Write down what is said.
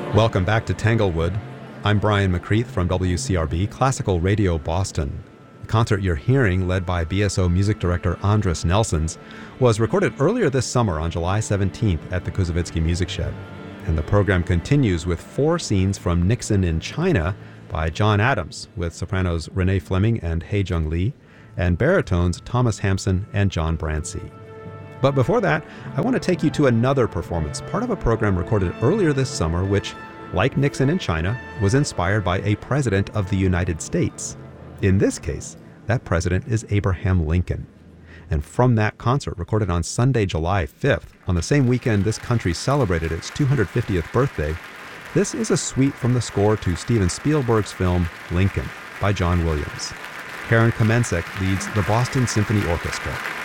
Welcome back to Tanglewood. I'm Brian McCreath from WCRB, Classical Radio Boston. The concert you're hearing, led by BSO music director Andris Nelsons, was recorded earlier this summer on July 17th at the Koussevitzky Music Shed. And the program continues with 4 scenes from Nixon in China by John Adams, with sopranos Renee Fleming and Hei Jung Lee, and baritones Thomas Hampson and John Brancy. But before that, I want to take you to another performance, part of a program recorded earlier this summer, which, like Nixon in China, was inspired by a president of the United States. In this case, that president is Abraham Lincoln. And from that concert, recorded on Sunday, July 5th, on the same weekend this country celebrated its 250th birthday, this is a suite from the score to Steven Spielberg's film Lincoln by John Williams. Karen Kamensek leads the Boston Symphony Orchestra.